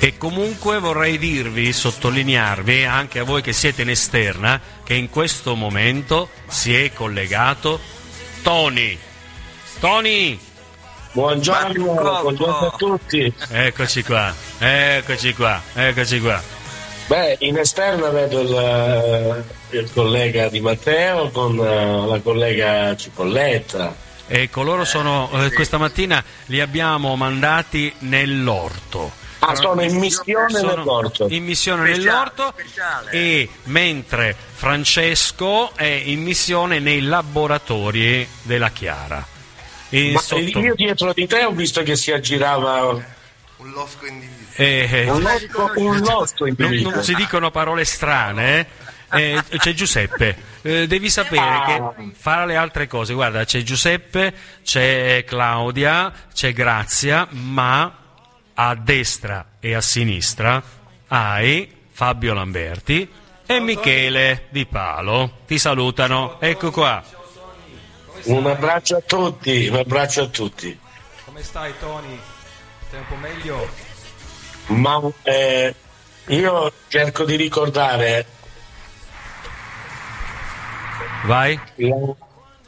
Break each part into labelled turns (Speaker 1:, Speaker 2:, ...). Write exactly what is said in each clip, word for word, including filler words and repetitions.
Speaker 1: E comunque vorrei dirvi, sottolinearvi, anche a voi che siete in esterna, che in questo momento si è collegato Tony. Tony!
Speaker 2: Buongiorno, buongiorno a tutti.
Speaker 1: Eccoci qua, eccoci qua, eccoci qua.
Speaker 2: Beh, in esterna vedo il, il collega Di Matteo con la collega Cipolletta.
Speaker 1: E coloro sono, eh, questa mattina li abbiamo mandati nell'orto.
Speaker 2: Ah, sono in missione
Speaker 1: sono
Speaker 2: nell'orto.
Speaker 1: In missione speciale, nell'orto speciale. E mentre Francesco è in missione nei laboratori della Chiara. E
Speaker 2: Ma
Speaker 1: sotto...
Speaker 2: io dietro di te ho visto che si aggirava
Speaker 3: un losco individuo.
Speaker 1: Eh, eh,
Speaker 2: un losco, un losco individuo.
Speaker 1: Non, non si dicono parole strane, eh? Eh, c'è Giuseppe. Eh, devi sapere ah. che fra le altre cose, guarda, c'è Giuseppe, c'è Claudia, c'è Grazia, ma a destra e a sinistra hai Fabio Lamberti e Michele Di Palo. Ti salutano, ecco qua.
Speaker 2: Un abbraccio a tutti, un abbraccio a tutti.
Speaker 4: Come stai, Tony? Stai un po' meglio?
Speaker 2: Ma eh, io cerco di ricordare.
Speaker 1: Vai.
Speaker 2: Lo,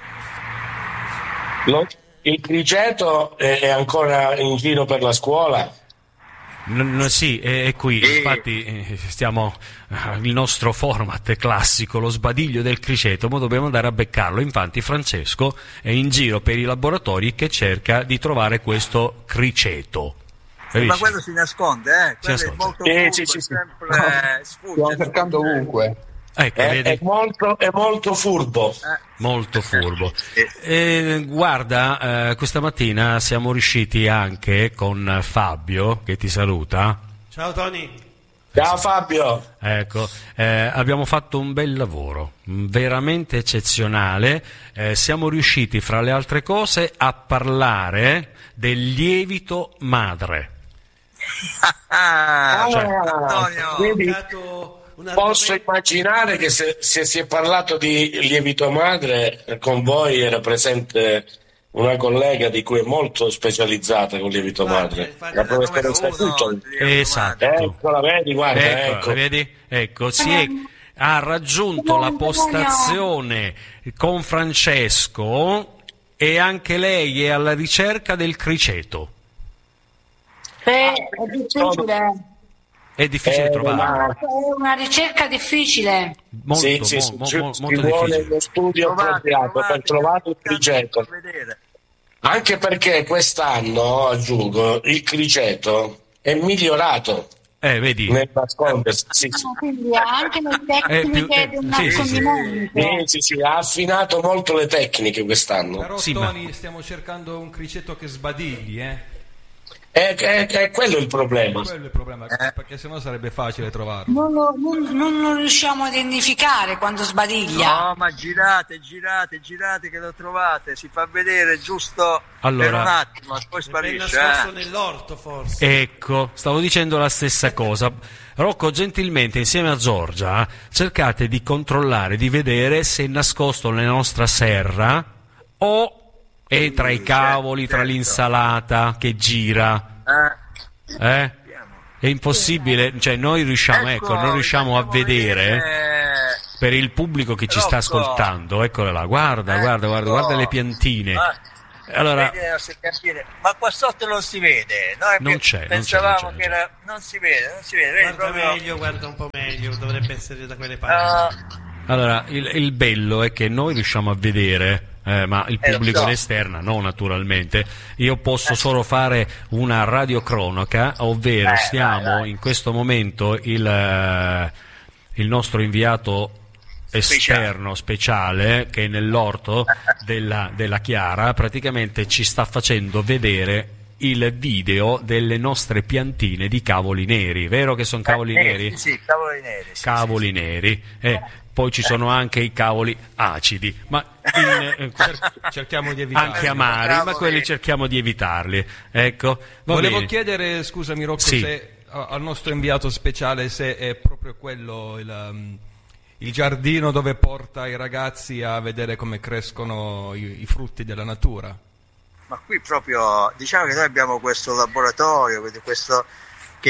Speaker 2: lo, il criceto è ancora in giro per la scuola?
Speaker 1: No, no, sì, è, è qui, e... infatti eh, stiamo uh, il nostro format classico, lo sbadiglio del criceto, ma dobbiamo andare a beccarlo. Infatti Francesco è in giro per i laboratori che cerca di trovare questo criceto.
Speaker 5: Sì, ma quello si nasconde, eh? Quello
Speaker 1: si
Speaker 5: è
Speaker 1: nasconde.
Speaker 5: molto
Speaker 2: eh,
Speaker 5: furbo,
Speaker 2: sì, sì, sì.
Speaker 5: sempre no. sfugge.
Speaker 3: Stiamo cercando ovunque.
Speaker 1: Ecco,
Speaker 2: è,
Speaker 1: vedi?
Speaker 2: È, molto, è molto furbo.
Speaker 5: Eh.
Speaker 1: Molto furbo. Eh, guarda, eh, questa mattina siamo riusciti anche con Fabio, che ti saluta.
Speaker 4: Ciao Tony.
Speaker 2: Ciao Fabio.
Speaker 1: Ecco, eh, abbiamo fatto un bel lavoro, veramente eccezionale. Eh, siamo riusciti, fra le altre cose, a parlare del lievito madre.
Speaker 5: Ah,
Speaker 1: cioè,
Speaker 5: Antonio.
Speaker 2: Quindi, posso immaginare che se, se si è parlato di lievito madre, con voi era presente una collega di cui è molto specializzata con lievito madre,
Speaker 4: infatti,
Speaker 2: la professoressa Tutto.
Speaker 1: Esatto.
Speaker 2: Ecco, la vedi, guarda,
Speaker 1: ecco,
Speaker 2: ecco.
Speaker 1: la vedi? Ecco, si è, ha raggiunto la postazione con Francesco e anche lei è alla ricerca del criceto.
Speaker 6: Eh, è difficile.
Speaker 1: È difficile
Speaker 2: Eh,
Speaker 1: trovarlo.
Speaker 2: ma-
Speaker 6: È una ricerca difficile.
Speaker 1: Molto,
Speaker 2: sì, sì,
Speaker 1: mo-
Speaker 2: sì,
Speaker 1: mo-
Speaker 2: ci,
Speaker 1: mo-
Speaker 2: ci
Speaker 1: molto
Speaker 2: vuole
Speaker 1: difficile.
Speaker 2: uno studio
Speaker 5: Trovate,
Speaker 2: appropriato
Speaker 5: trovate,
Speaker 2: per trovare il
Speaker 5: cercate
Speaker 2: criceto.
Speaker 5: di vedere.
Speaker 2: Anche perché quest'anno, aggiungo, il criceto è migliorato
Speaker 1: Eh, vedi?
Speaker 2: nel nascondersi. Sì, sì.
Speaker 6: Quindi ha anche le
Speaker 1: Eh, più-
Speaker 6: tecniche
Speaker 1: eh,
Speaker 6: del
Speaker 1: sì, sì, sì.
Speaker 6: nascondimento.
Speaker 2: Sì, sì, sì, ha affinato molto le tecniche quest'anno.
Speaker 4: Però
Speaker 1: Sì, ma-
Speaker 4: Tony, stiamo cercando un criceto che sbadigli, eh?
Speaker 2: È, è, è quello il problema.
Speaker 4: Quello è il problema, perché sennò sarebbe facile trovarlo.
Speaker 6: Non lo, non, non lo riusciamo a identificare quando sbadiglia.
Speaker 5: No, ma girate, girate, girate che lo trovate, si fa vedere giusto
Speaker 1: Allora-
Speaker 5: per un attimo, poi
Speaker 7: È
Speaker 5: sparisce.
Speaker 7: nascosto
Speaker 5: Eh.
Speaker 7: nell'orto forse.
Speaker 1: Ecco, stavo dicendo la stessa cosa. Rocco, gentilmente, insieme a Giorgia, cercate di controllare, di vedere se è nascosto nella nostra serra o è tra i cavoli, tra l'insalata che gira.
Speaker 5: Eh.
Speaker 1: Eh? È impossibile, cioè noi riusciamo, ecco, non riusciamo a vedere per il pubblico che ci sta
Speaker 5: Rocco.
Speaker 1: ascoltando. Eccola là, guarda,
Speaker 5: Ecco.
Speaker 1: guarda, guarda, guarda le piantine.
Speaker 5: Ah,
Speaker 1: Allora,
Speaker 5: vedi le nostre piantine? Ma qua sotto non si vede. Noi
Speaker 1: Non
Speaker 5: pe-
Speaker 1: c'è, non
Speaker 5: pensavamo
Speaker 1: c'è, non c'è,
Speaker 5: che era... non si vede, non si vede. Vedi,
Speaker 7: Guarda
Speaker 5: proprio...
Speaker 7: meglio, guarda un po' meglio, dovrebbe essere da quelle parti.
Speaker 5: Ah,
Speaker 1: allora il, il bello è che noi riusciamo a vedere. Eh, ma il
Speaker 5: Eh, lo
Speaker 1: pubblico
Speaker 5: so.
Speaker 1: in esterna no, naturalmente. Io posso solo fare una radiocronaca, ovvero
Speaker 5: Eh,
Speaker 1: stiamo
Speaker 5: vai, vai.
Speaker 1: in questo momento il, eh, il nostro inviato esterno speciale che è nell'orto della, della Chiara praticamente ci sta facendo vedere il video delle nostre piantine di cavoli neri, vero che sono cavoli
Speaker 5: eh,
Speaker 1: neri?
Speaker 5: Sì, sì, cavoli neri. Sì,
Speaker 1: Cavoli
Speaker 5: sì, sì.
Speaker 1: neri. Eh, poi ci sono anche i cavoli acidi, ma in, eh,
Speaker 4: Cerchiamo di evitarlo.
Speaker 1: anche amari, ma quelli cerchiamo di evitarli. Ecco, va
Speaker 4: Volevo
Speaker 1: bene.
Speaker 4: chiedere, scusami Rocco,
Speaker 1: Sì.
Speaker 4: se a- al nostro inviato speciale se è proprio quello il, um, il giardino dove porta i ragazzi a vedere come crescono i, i frutti della natura.
Speaker 5: Ma qui proprio, diciamo che noi abbiamo questo laboratorio, quindi questo che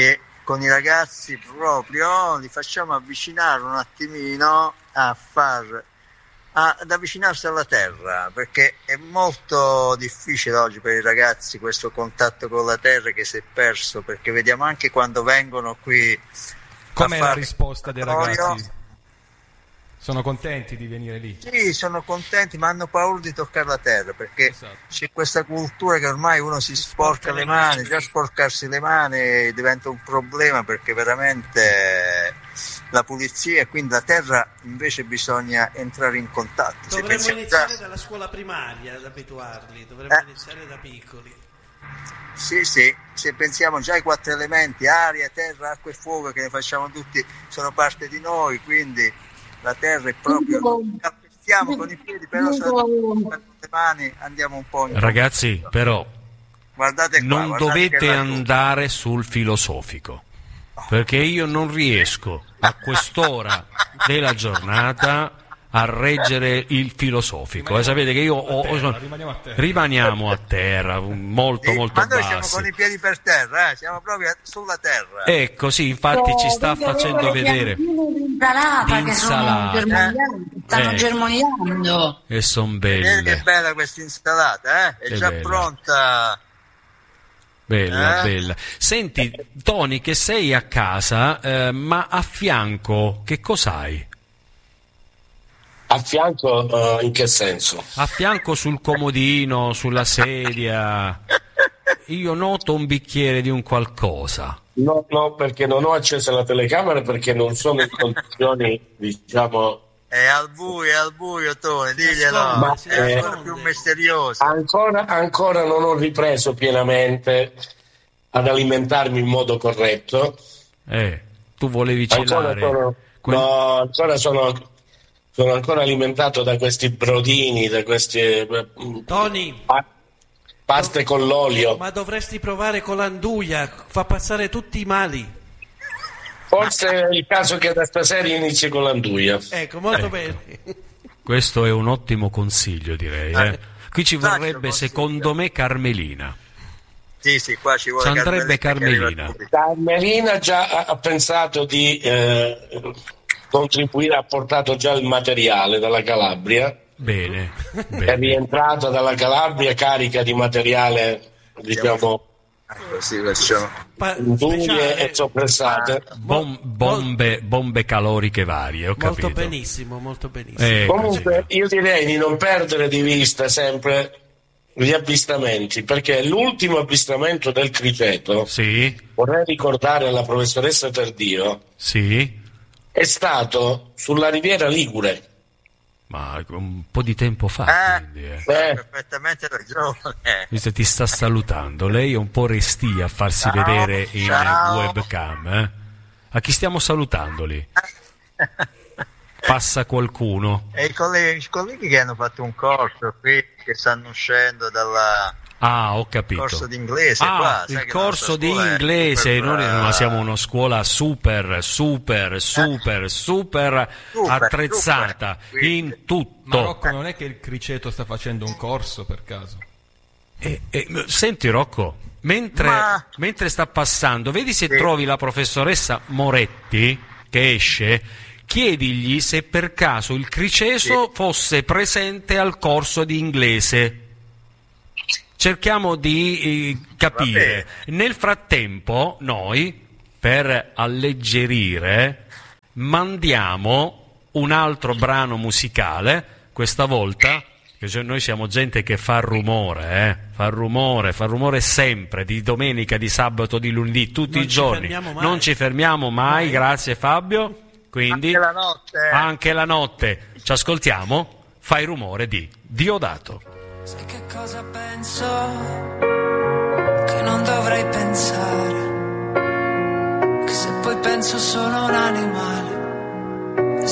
Speaker 5: con i ragazzi proprio li facciamo avvicinare un attimino a far a, ad avvicinarsi alla terra, perché è molto difficile oggi per i ragazzi questo contatto con la terra che si è perso, perché vediamo anche quando vengono qui.
Speaker 4: Com'è la risposta dei ragazzi? Sono contenti di venire lì?
Speaker 5: Sì, sono contenti, ma hanno paura di toccare la terra, perché
Speaker 4: esatto.
Speaker 5: C'è questa cultura che ormai uno si sporca le mani, già sporcarsi le mani diventa un problema, perché veramente la pulizia, e quindi la terra invece bisogna entrare in contatto.
Speaker 7: Dovremmo
Speaker 5: Se
Speaker 7: iniziare
Speaker 5: già...
Speaker 7: dalla scuola primaria ad abituarli, dovremmo
Speaker 5: eh.
Speaker 7: iniziare da piccoli.
Speaker 5: Sì, sì, se pensiamo già ai quattro elementi, aria, terra, acqua e fuoco, che ne facciamo tutti, sono parte di noi, quindi la terra è proprio, stiamo con i piedi, però se con le mani andiamo un po' in
Speaker 1: ragazzi, però
Speaker 5: guardate qua,
Speaker 1: non
Speaker 5: guardate
Speaker 1: dovete andare sul filosofico, perché io non riesco a quest'ora della giornata a reggere il filosofico. Eh, sapete che io ho,
Speaker 4: terra,
Speaker 1: ho,
Speaker 4: rimaniamo a terra,
Speaker 1: rimaniamo a terra molto
Speaker 5: sì,
Speaker 1: molto
Speaker 5: ma noi
Speaker 1: bassi.
Speaker 5: siamo con i piedi per terra, eh? Siamo proprio sulla terra.
Speaker 1: Ecco, sì, infatti ci sta facendo vedere
Speaker 6: l'insalata che sono germogliando, stanno
Speaker 1: eh.
Speaker 6: germogliando.
Speaker 1: E son
Speaker 5: Vedete che
Speaker 1: belle,
Speaker 5: bella questa insalata, eh? È
Speaker 1: Che
Speaker 5: già
Speaker 1: bella.
Speaker 5: pronta.
Speaker 1: bella,
Speaker 5: Eh?
Speaker 1: bella. Senti, Tony, che sei a casa, eh, ma a fianco che cos'hai?
Speaker 2: A fianco, uh, in che senso?
Speaker 1: A fianco sul comodino, sulla sedia, io noto un bicchiere di un qualcosa.
Speaker 2: No, no, perché non ho acceso la telecamera, perché non sono in condizioni, diciamo...
Speaker 5: È al buio, è al buio, Tony, diglielo.
Speaker 7: Ma,
Speaker 5: è
Speaker 2: eh,
Speaker 5: ancora più misterioso.
Speaker 2: Ancora, ancora non ho ripreso pienamente ad alimentarmi in modo corretto.
Speaker 1: Eh, tu volevi
Speaker 2: Ancora
Speaker 1: celare.
Speaker 2: sono,
Speaker 1: quel-
Speaker 2: no, ancora sono, sono ancora alimentato da questi brodini, da queste eh,
Speaker 7: Tony,
Speaker 2: pa- paste con l'olio.
Speaker 7: ma dovresti provare con l'anduia, fa passare tutti i mali.
Speaker 2: Forse è il caso che da stasera inizi con l'anduia.
Speaker 7: Ecco, molto
Speaker 1: Ecco.
Speaker 7: bene.
Speaker 1: Questo è un ottimo consiglio, direi. Eh. Qui ci
Speaker 5: Faccio
Speaker 1: vorrebbe,
Speaker 5: consiglio.
Speaker 1: secondo me, Carmelina.
Speaker 5: Sì, sì, qua ci vuole
Speaker 1: Ci andrebbe
Speaker 5: Carmelina.
Speaker 1: Carmelina.
Speaker 2: Carmelina già ha, ha pensato di eh, contribuire, ha portato già il materiale dalla Calabria,
Speaker 1: Bene,
Speaker 2: è
Speaker 1: bene.
Speaker 2: rientrata dalla Calabria carica di materiale, diciamo,
Speaker 5: Così facciamo.
Speaker 7: Pa-
Speaker 2: induie
Speaker 7: speciale.
Speaker 2: e soppressate.
Speaker 1: Bom- bombe, bombe caloriche varie, ho
Speaker 7: Molto
Speaker 1: capito.
Speaker 7: benissimo, molto benissimo.
Speaker 1: Eh,
Speaker 2: Comunque io direi di non perdere di vista sempre gli avvistamenti, perché l'ultimo avvistamento del criceto,
Speaker 1: Sì,
Speaker 2: vorrei ricordare alla professoressa Tardio,
Speaker 1: sì,
Speaker 2: è stato sulla Riviera Ligure.
Speaker 1: ma un po' di tempo fa,
Speaker 5: Eh,
Speaker 1: quindi, eh.
Speaker 5: hai
Speaker 2: Eh.
Speaker 5: perfettamente ragione.
Speaker 1: Visto ti sta salutando, lei è un po' restia a farsi
Speaker 5: Ciao,
Speaker 1: vedere in
Speaker 5: ciao.
Speaker 1: webcam. Eh? A chi stiamo salutando lì? Passa qualcuno?
Speaker 5: E i colleghi, i colleghi che hanno fatto un corso qui, che stanno uscendo dal
Speaker 1: Ah, ho capito.
Speaker 5: corso di inglese
Speaker 1: Ah,
Speaker 5: qua, sai
Speaker 1: il
Speaker 5: che la
Speaker 1: corso
Speaker 5: nostra
Speaker 1: di
Speaker 5: scuola è
Speaker 1: inglese,
Speaker 5: super
Speaker 1: noi
Speaker 5: brava.
Speaker 1: non siamo una scuola super, super, super, super,
Speaker 5: Super,
Speaker 1: attrezzata
Speaker 5: super.
Speaker 1: in
Speaker 4: Ma
Speaker 1: tutto.
Speaker 4: Rocco, non è che il criceto sta facendo un corso per caso?
Speaker 1: E- e- senti Rocco, mentre,
Speaker 5: Ma-
Speaker 1: mentre sta passando, vedi se
Speaker 5: Sì.
Speaker 1: trovi la professoressa Moretti che esce, chiedigli se per caso il criceto
Speaker 5: Sì.
Speaker 1: fosse presente al corso di inglese. Cerchiamo di eh, capire. Nel frattempo, noi, per alleggerire, mandiamo un altro brano musicale, questa volta, che cioè noi siamo gente che fa rumore, eh? fa rumore, fa rumore sempre, di domenica, di sabato, di lunedì, tutti
Speaker 7: Non
Speaker 1: i
Speaker 7: ci
Speaker 1: giorni.
Speaker 7: fermiamo mai.
Speaker 1: Non ci fermiamo mai, grazie Fabio. Quindi,
Speaker 5: Anche la notte.
Speaker 1: anche la notte ci ascoltiamo, fai rumore di Diodato.
Speaker 8: Sai che cosa penso? Che non dovrei pensare. Che se poi penso sono un animale.